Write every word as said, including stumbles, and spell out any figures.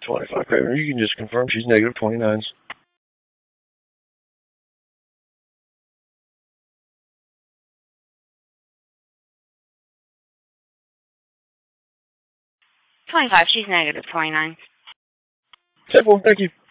twenty-five. Okay, you can just confirm she's negative twenty-nines. twenty-five. She's negative twenty-nine. ten four, thank you.